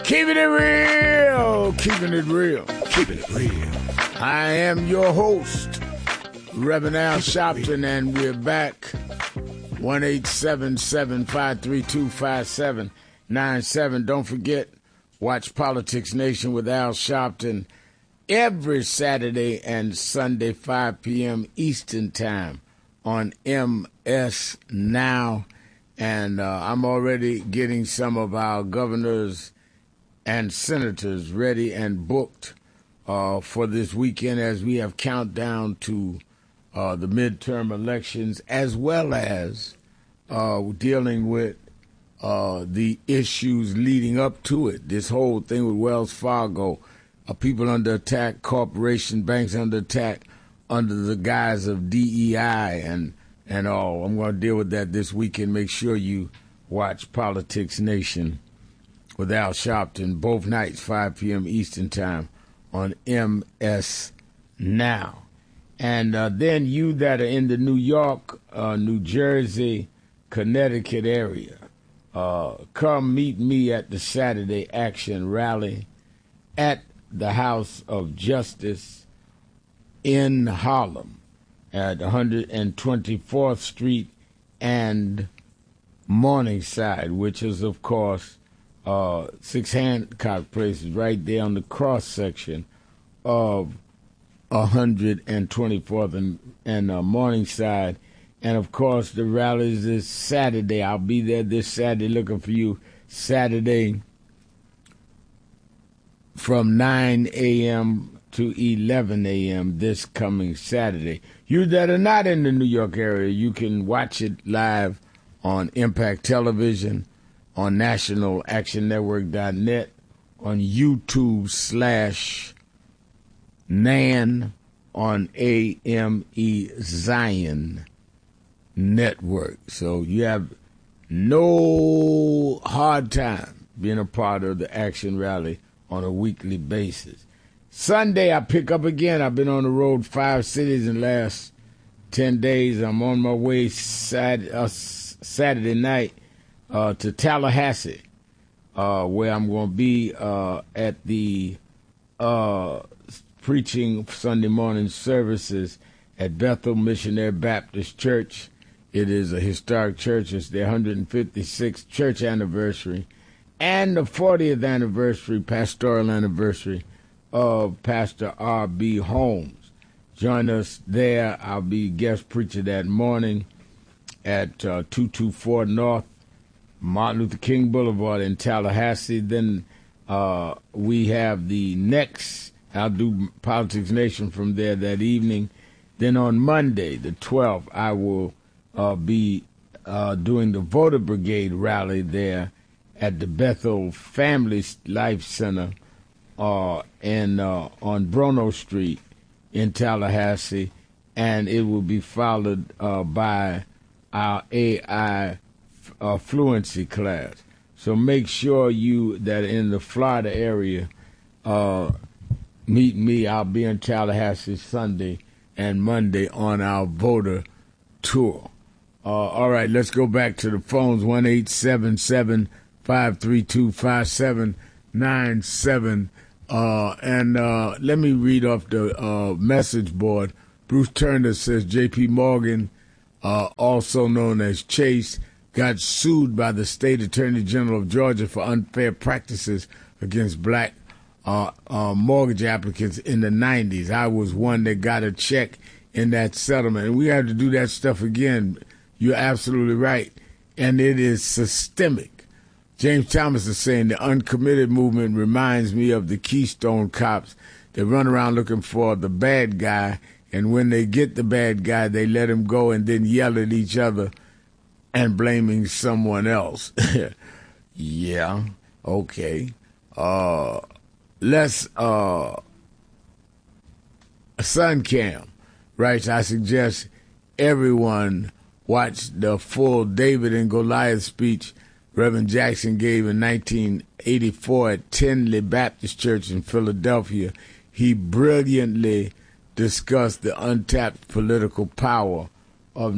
Keeping it real, keeping it real, keeping it real. I am your host, Reverend Al Sharpton, and we're back. 1-877-532-5797. Don't forget, watch Politics Nation with Al Sharpton every Saturday and Sunday, 5 p.m. Eastern Time on MS Now. And I'm already getting some of our governors and senators ready and booked for this weekend as we have countdown to the midterm elections, as well as dealing with the issues leading up to it. This whole thing with Wells Fargo, people under attack, corporation banks under attack, under the guise of DEI and all. I'm going to deal with that this weekend. Make sure you watch Politics Nation with Al Sharpton, both nights, 5 p.m. Eastern Time on MS Now. And then you that are in the New York, New Jersey, Connecticut area, come meet me at the Saturday Action Rally at the House of Justice in Harlem at 124th Street and Morningside, which is, of course, 6 Hancock Place is right there on the cross section of 124th and Morningside. And, of course, the rally is this Saturday. I'll be there this Saturday looking for you. Saturday from 9 a.m. to 11 a.m. this coming Saturday. You that are not in the New York area, you can watch it live on Impact Television, on nationalactionnetwork.net, on YouTube/NAN, on AME Zion Network. So you have no hard time being a part of the Action Rally on a weekly basis. Sunday, I pick up again. I've been on the road 5 cities in the last 10 days. I'm on my way Saturday night to Tallahassee, where I'm going to be at the preaching Sunday morning services at Bethel Missionary Baptist Church. It is a historic church. It's their 156th church anniversary and the 40th anniversary, pastoral anniversary of Pastor R.B. Holmes. Join us there. I'll be guest preacher that morning at 224 North Martin Luther King Boulevard in Tallahassee. Then we have the next, I'll do Politics Nation from there that evening. Then on Monday, the 12th, I will be doing the Voter Brigade rally there at the Bethel Family Life Center on Bruno Street in Tallahassee, and it will be followed by our AI fluency class. So make sure you that are in the Florida area meet me. I'll be in Tallahassee Sunday and Monday on our voter tour. All right, let's go back to the phones. 1-877-532-5797. And let me read off the message board. Bruce Turner says J.P. Morgan, also known as Chase, got sued by the state attorney general of Georgia for unfair practices against black mortgage applicants in the 90s. I was one that got a check in that settlement. And we have to do that stuff again. You're absolutely right. And it is systemic. James Thomas is saying the uncommitted movement reminds me of the Keystone cops that run around looking for the bad guy, and when they get the bad guy, they let him go and then yell at each other and blaming someone else. Yeah, okay. Let's Suncam writes, I suggest everyone watch the full David and Goliath speech Reverend Jackson gave in 1984 at Tinley Baptist Church in Philadelphia. He brilliantly discussed the untapped political power of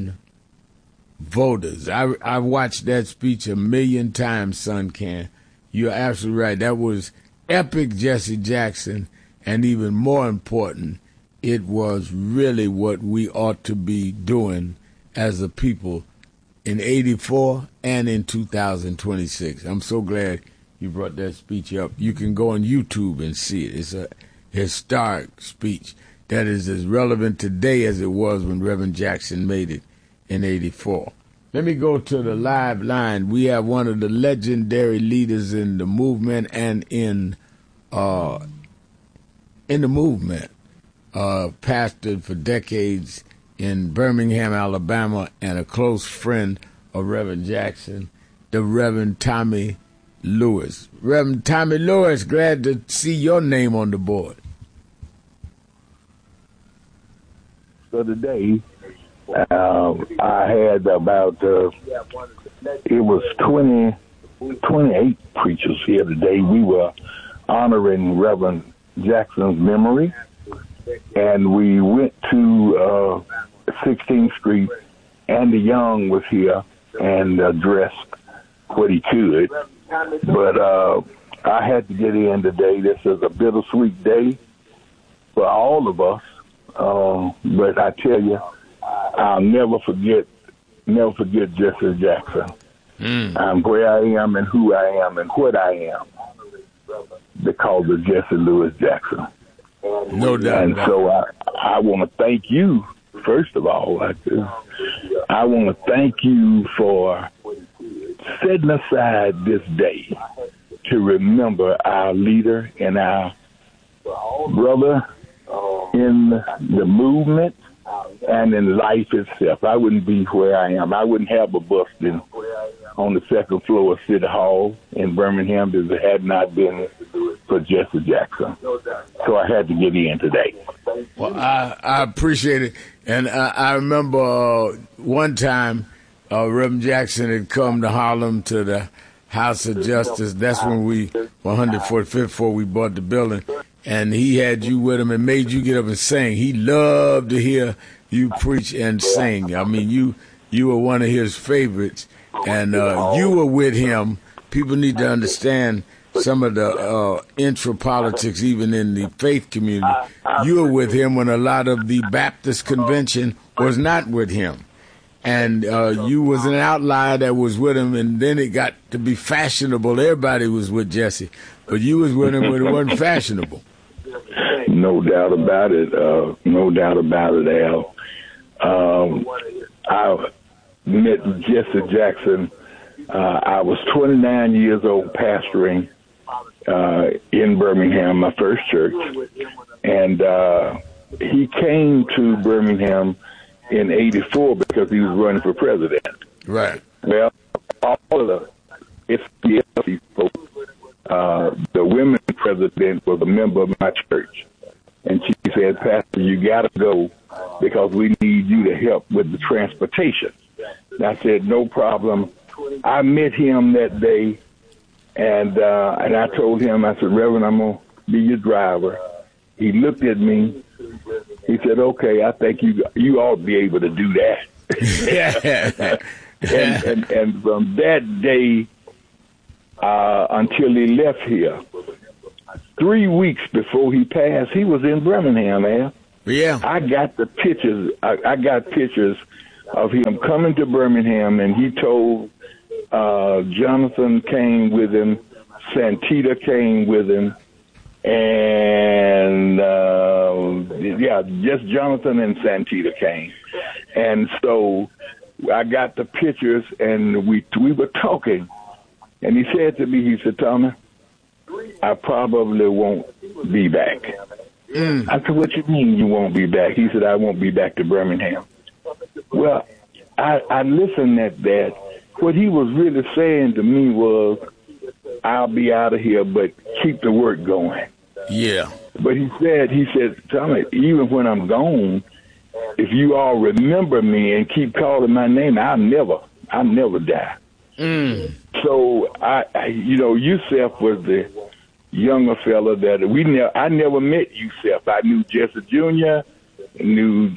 non-voters. I watched that speech a million times, Suncan. you're absolutely right. That was epic Jesse Jackson, and even more important, it was really what we ought to be doing as a people in 84 and in 2026. I'm so glad you brought that speech up. You can go on YouTube and see it. It's a historic speech that is as relevant today as it was when Reverend Jackson made it in 84. Let me go to the live line. We have one of the legendary leaders in the movement and in the movement, pastored for decades in Birmingham, Alabama, and a close friend of Reverend Jackson, the Reverend Tommy Lewis. Reverend Tommy Lewis, glad to see your name on the board. So today, I had about, it was 28 preachers here today. We were honoring Reverend Jackson's memory, and we went to 16th Street. Andy Young was here and addressed what he could, but I had to get in today. This is a bittersweet day for all of us, but I tell you, I'll never forget Jesse Jackson. I'm where I am and who I am and what I am because of Jesse Louis Jackson. No doubt. And so I want to thank you, first of all. I want to thank you for setting aside this day to remember our leader and our brother in the movement and in life itself. I wouldn't be where I am. I wouldn't have a busting on the second floor of City Hall in Birmingham if it had not been for Jesse Jackson. So I had to get in today. Well, I appreciate it. And I remember one time Reverend Jackson had come to Harlem to the House of Justice. That's when we 145th floor we bought the building. And he had you with him and made you get up and sing. He loved to hear you preach and sing. I mean, you were one of his favorites, and you were with him. People need to understand some of the intra-politics, even in the faith community. You were with him when a lot of the Baptist convention was not with him. And you was an outlier that was with him, and then it got to be fashionable. Everybody was with Jesse, but you was with him when it wasn't fashionable. No doubt about it. No doubt about it, Al. I met Jesse Jackson. I was 29 years old pastoring in Birmingham, my first church. And he came to Birmingham in 84 because he was running for president. Right. Well, all of the SPLC folks, the women president was a member of my church. And she said, Pastor, you got to go because we need you to help with the transportation. And I said, no problem. I met him that day, and I told him, I said, Reverend, I'm going to be your driver. He looked at me. He said, okay, I think you ought to be able to do that. and from that day until he left here, 3 weeks before he passed, he was in Birmingham, man. Yeah. I got the pictures. I got pictures of him coming to Birmingham, and he told Jonathan came with him, Santita came with him, and just Jonathan and Santita came. And so I got the pictures, and we were talking, and he said to me, he said, Tommy, I probably won't be back. I said, what you mean you won't be back? He said, I won't be back to Birmingham. Well, I listened at that. What he was really saying to me was, I'll be out of here, but keep the work going. Yeah. But he said, Tommy, even when I'm gone, if you all remember me and keep calling my name, I'll never die. So Yusef was the younger fella that I never met Yusef. I knew Jesse Jr., knew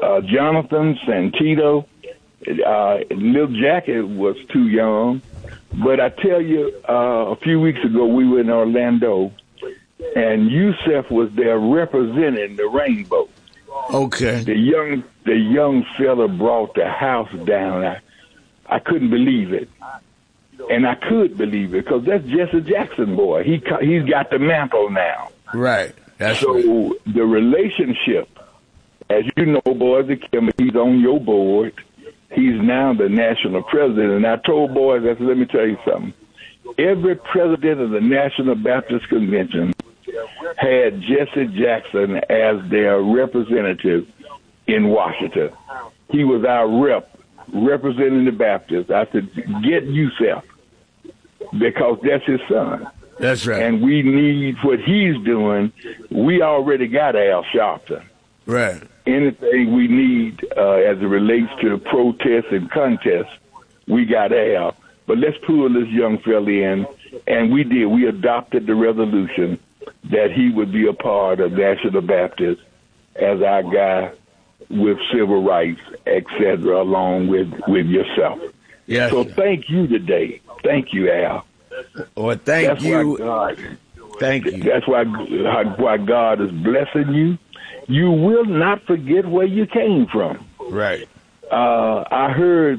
Jonathan, Santito. Little Jackie was too young, But I tell you, a few weeks ago we were in Orlando, and Yusef was there representing the rainbow. Okay. The young fella brought the house down. I couldn't believe it, and I could believe it because that's Jesse Jackson, boy. He's got the mantle now. Right. That's so right. The relationship, as you know, boys, he's on your board. He's now the national president. And I told boys, I said, let me tell you something. Every president of the National Baptist Convention had Jesse Jackson as their representative in Washington. He was our representing the Baptists. I said, get Yusef, because that's his son. That's right. And we need what he's doing. We already got Al Sharpton. Right. Anything we need as it relates to protests and contests, we got Al. But let's pull this young fella in, and we did. We adopted the resolution that he would be a part of National Baptist as our guy with civil rights, etc., along with yourself. Yes. So thank you today. Thank you, Al. Well, thank you. Thank you. That's why God is blessing you. You will not forget where you came from. Right. I heard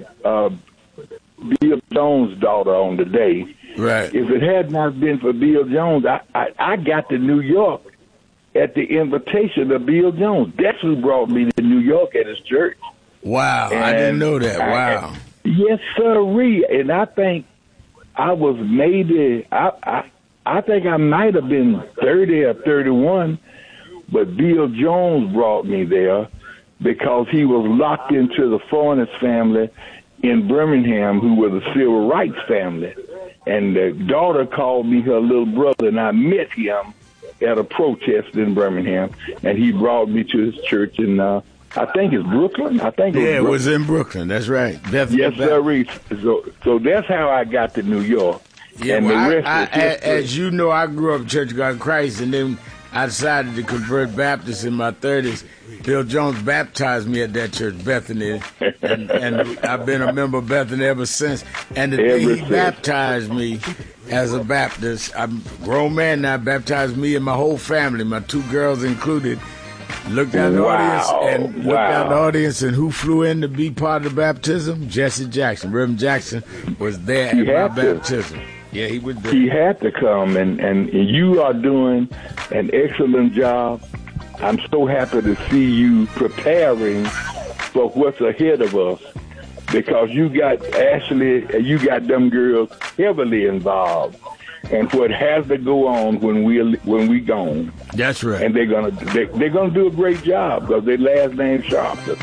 Bill Jones' daughter on today. Right. If it had not been for Bill Jones, I got to New York at the invitation of Bill Jones. That's who brought me to New York at his church. Wow. And I didn't know that. Wow. Yes, sirree. And I think I was maybe, I think I might have been 30 or 31, but Bill Jones brought me there because he was locked into the Fornes family in Birmingham, who were the civil rights family. And the daughter called me her little brother, and I met him at a protest in Birmingham, and he brought me to his church in, I think it's Brooklyn. It was in Brooklyn. That's right. Definitely. Yes, sir. So that's how I got to New York. Yeah, and well, as you know, I grew up Church of God in Christ, and then I decided to convert Baptist in my 30s. Bill Jones baptized me at that church, Bethany, and I've been a member of Bethany ever since. And the day he baptized me as a Baptist, I'm a grown man now, baptized me and my whole family, my 2 girls included. Looked out the audience, and who flew in to be part of the baptism? Jesse Jackson. Reverend Jackson was there at my baptism. Yeah, he was there. He had to come, and you are doing an excellent job. I'm so happy to see you preparing for what's ahead of us, because you got Ashley, you got them girls heavily involved, and what has to go on when we gone. That's right. And they're gonna do a great job because their last name Sharpton.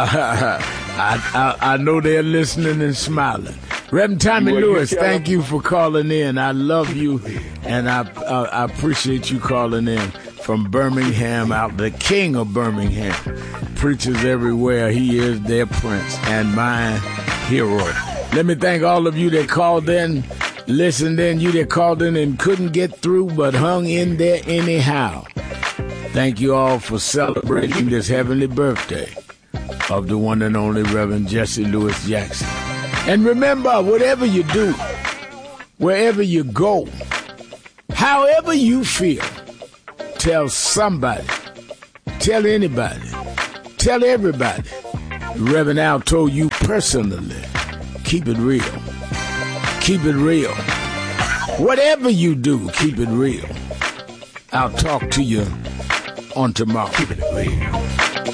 I know they're listening and smiling. Reverend Tommy Lewis, thank you for calling in. I love you, and I appreciate you calling in from Birmingham, out the king of Birmingham. Preachers everywhere. He is their prince and my hero. Let me thank all of you that called in, listened in, you that called in and couldn't get through but hung in there anyhow. Thank you all for celebrating this heavenly birthday of the one and only Reverend Jesse Lewis Jackson. And remember, whatever you do, wherever you go, however you feel, tell somebody, tell anybody, tell everybody. Reverend Al told you personally, keep it real. Keep it real. Whatever you do, keep it real. I'll talk to you on tomorrow. Keep it real.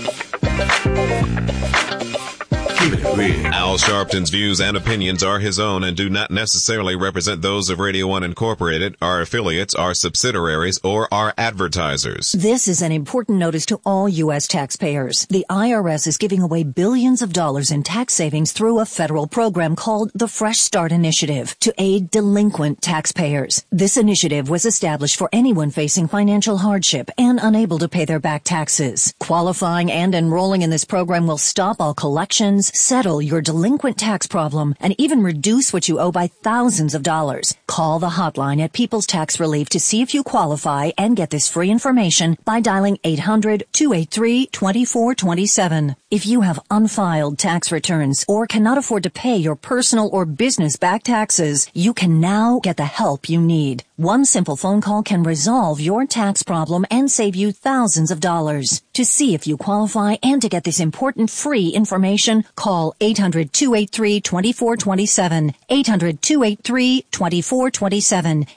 Al Sharpton's views and opinions are his own and do not necessarily represent those of Radio 1 Incorporated, our affiliates, our subsidiaries, or our advertisers. This is an important notice to all U.S. taxpayers. The IRS is giving away billions of dollars in tax savings through a federal program called the Fresh Start Initiative to aid delinquent taxpayers. This initiative was established for anyone facing financial hardship and unable to pay their back taxes. Qualifying and enrolling in this program will stop all collections, settle your delinquent tax problem, and even reduce what you owe by thousands of dollars. Call the hotline at People's Tax Relief to see if you qualify and get this free information by dialing 800-283-2427. If you have unfiled tax returns or cannot afford to pay your personal or business back taxes, you can now get the help you need. One simple phone call can resolve your tax problem and save you thousands of dollars. To see if you qualify and to get this important free information, call 800-283-2427, 800-283-2427,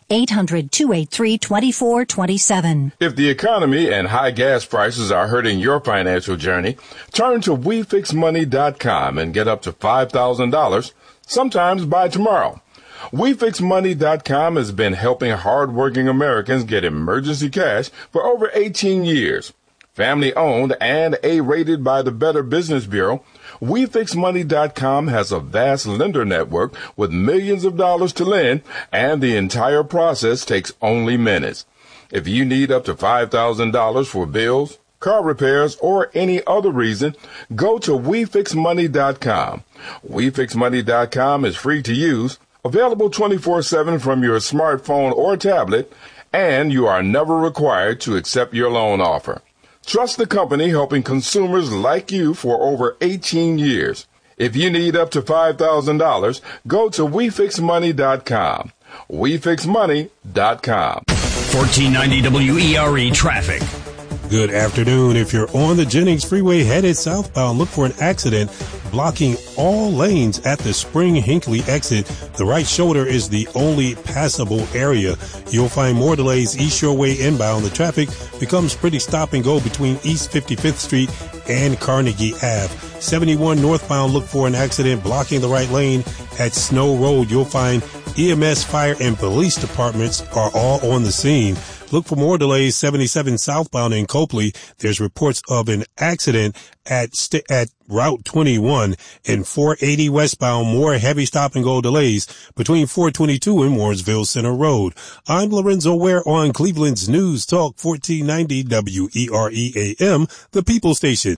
800-283-2427. If the economy and high gas prices are hurting your financial journey, turn to WeFixMoney.com and get up to $5,000, sometimes by tomorrow. WeFixMoney.com has been helping hardworking Americans get emergency cash for over 18 years. Family owned and A-rated by the Better Business Bureau, WeFixMoney.com has a vast lender network with millions of dollars to lend, and the entire process takes only minutes. If you need up to $5,000 for bills, car repairs, or any other reason, go to WeFixMoney.com. WeFixMoney.com is free to use, available 24/7 from your smartphone or tablet, and you are never required to accept your loan offer. Trust the company helping consumers like you for over 18 years. If you need up to $5,000, go to WeFixMoney.com. WeFixMoney.com. 1490 WERE traffic. Good afternoon. If you're on the Jennings Freeway headed southbound, look for an accident blocking all lanes at the Spring Hinckley exit. The right shoulder is the only passable area. You'll find more delays east your way inbound. The traffic becomes pretty stop and go between East 55th Street and Carnegie Ave. 71 northbound, look for an accident blocking the right lane at Snow Road. You'll find EMS, fire, and police departments are all on the scene. Look for more delays 77 southbound in Copley. There's reports of an accident at Route 21 and 480 westbound. More heavy stop and go delays between 422 and Mooresville Center Road. I'm Lorenzo Ware on Cleveland's News Talk 1490 WERE AM, the People Station.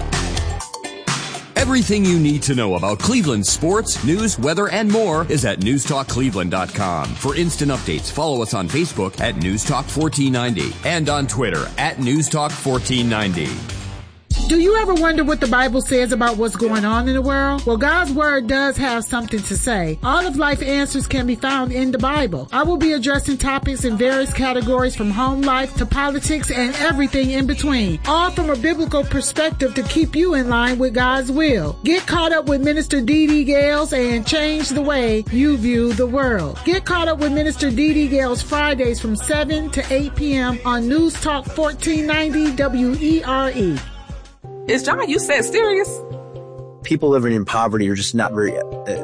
Everything you need to know about Cleveland sports, news, weather, and more is at newstalkcleveland.com. For instant updates, follow us on Facebook at Newstalk1490 and on Twitter at Newstalk1490. Do you ever wonder what the Bible says about what's going on in the world? Well, God's Word does have something to say. All of life answers can be found in the Bible. I will be addressing topics in various categories from home life to politics and everything in between, all from a biblical perspective to keep you in line with God's will. Get caught up with Minister D.D. Gales and change the way you view the world. Get caught up with Minister D.D. Gales Fridays from 7 to 8 p.m. on News Talk 1490 WERE. Is John, you said serious? People living in poverty are just not very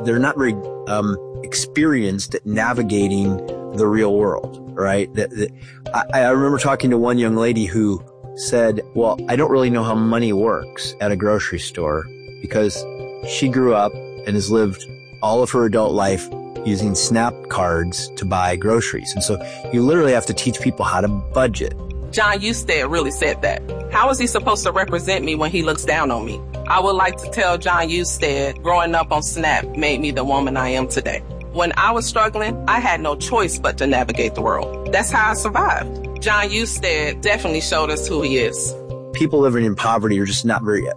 experienced at navigating the real world, right? I remember talking to one young lady who said, well, I don't really know how money works at a grocery store because she grew up and has lived all of her adult life using SNAP cards to buy groceries. And so you literally have to teach people how to budget. John Husted really said that. How is he supposed to represent me when he looks down on me? I would like to tell John Husted, growing up on SNAP made me the woman I am today. When I was struggling, I had no choice but to navigate the world. That's how I survived. John Husted definitely showed us who he is. People living in poverty are just not very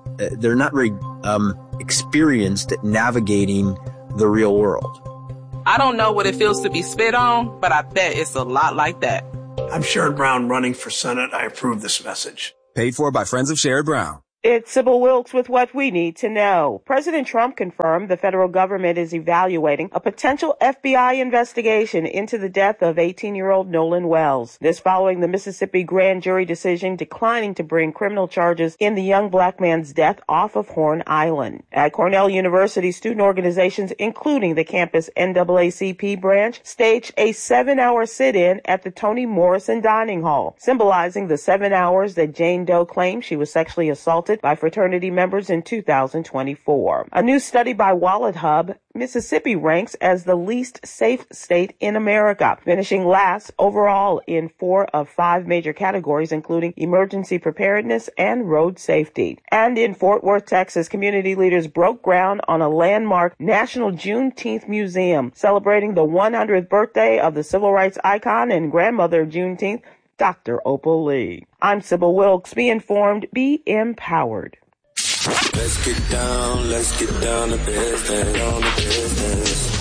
experienced at navigating the real world. I don't know what it feels to be spit on, but I bet it's a lot like that. I'm Sherrod Brown running for Senate. I approve this message. Paid for by Friends of Sherrod Brown. It's Sybil Wilkes with what we need to know. President Trump confirmed the federal government is evaluating a potential FBI investigation into the death of 18-year-old Nolan Wells. This following the Mississippi grand jury decision declining to bring criminal charges in the young black man's death off of Horn Island. At Cornell University, student organizations, including the campus NAACP branch, staged a 7-hour sit-in at the Toni Morrison Dining Hall, symbolizing the 7 hours that Jane Doe claimed she was sexually assaulted by fraternity members in 2024. A new study by WalletHub, Mississippi ranks as the least safe state in America, finishing last overall in 4 of 5 major categories, including emergency preparedness and road safety. And in Fort Worth, Texas, community leaders broke ground on a landmark National Juneteenth Museum, celebrating the 100th birthday of the civil rights icon and grandmother of Juneteenth, Dr. Opal Lee. I'm Sybil Wilkes. Be informed, be empowered. Let's get down to business, on the business.